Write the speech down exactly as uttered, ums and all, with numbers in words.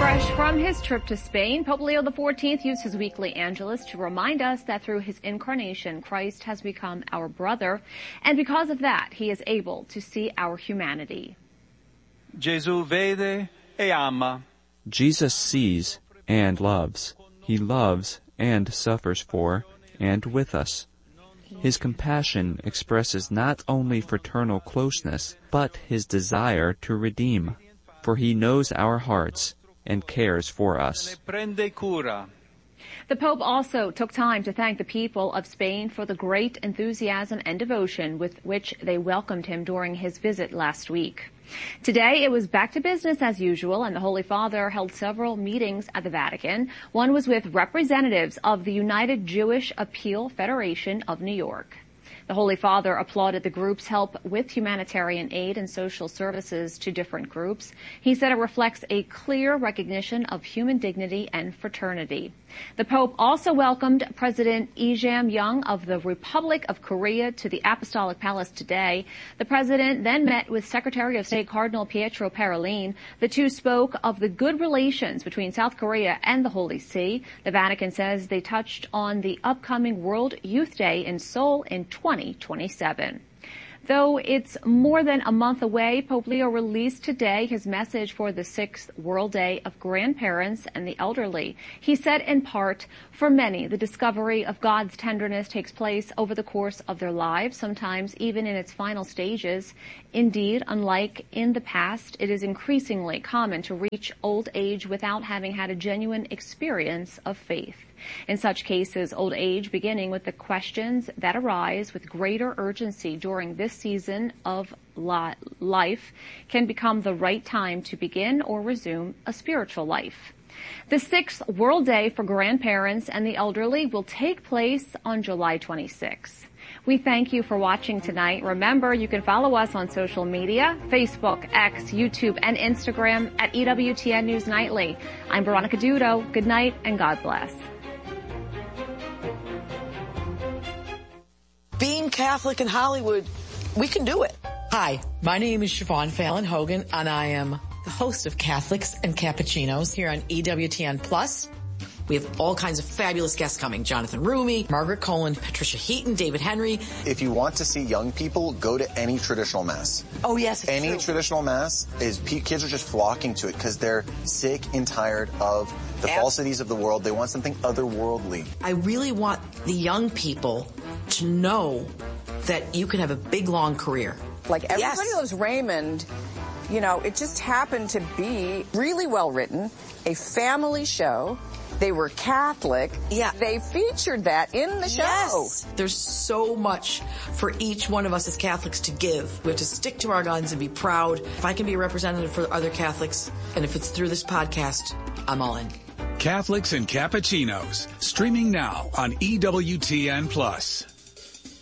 Fresh from his trip to Spain, Pope Leo the fourteenth used his weekly Angelus to remind us that through his incarnation, Christ has become our brother, and because of that, he is able to see our humanity. Gesù vede e ama. Jesus sees and loves. He loves and suffers for and with us. His compassion expresses not only fraternal closeness, but his desire to redeem, for he knows our hearts and cares for us. The Pope also took time to thank the people of Spain for the great enthusiasm and devotion with which they welcomed him during his visit last week. Today, it was back to business as usual, and the Holy Father held several meetings at the Vatican. One was with representatives of the United Jewish Appeal Federation of New York. The Holy Father applauded the group's help with humanitarian aid and social services to different groups. He said it reflects a clear recognition of human dignity and fraternity. The Pope also welcomed President Lee Jae-myung of the Republic of Korea to the Apostolic Palace today. The President then met with Secretary of State Cardinal Pietro Parolin. The two spoke of the good relations between South Korea and the Holy See. The Vatican says they touched on the upcoming World Youth Day in Seoul in twenty twenty-seven. Though it's more than a month away, Pope Leo released today his message for the sixth World Day of Grandparents and the Elderly. He said in part, for many, the discovery of God's tenderness takes place over the course of their lives, sometimes even in its final stages. Indeed, unlike in the past, it is increasingly common to reach old age without having had a genuine experience of faith. In such cases, old age, beginning with the questions that arise with greater urgency during this season of life, can become the right time to begin or resume a spiritual life. The sixth World Day for Grandparents and the Elderly will take place on July twenty-sixth. We thank you for watching tonight. Remember, you can follow us on social media, Facebook, X, YouTube, and Instagram at E W T N News Nightly. I'm Veronica Dudo. Good night and God bless. Being Catholic in Hollywood, we can do it. Hi, my name is Siobhan Fallon Hogan, and I am the host of Catholics and Cappuccinos here on E W T N Plus. We have all kinds of fabulous guests coming. Jonathan Rumi, Margaret Cohen, Patricia Heaton, David Henry. If you want to see young people, go to any traditional mass. Oh, yes, it's Any true. traditional mass, is kids are just flocking to it because they're sick and tired of the Ab- falsities of the world. They want something otherworldly. I really want the young people to know that you can have a big, long career. Like Everybody Yes. Loves Raymond, you know, it just happened to be really well written, a family show. They were Catholic. Yeah. They featured that in the show. Yes. There's so much for each one of us as Catholics to give. We have to stick to our guns and be proud. If I can be a representative for other Catholics, and if it's through this podcast, I'm all in. Catholics and Cappuccinos, streaming now on E W T N Plus.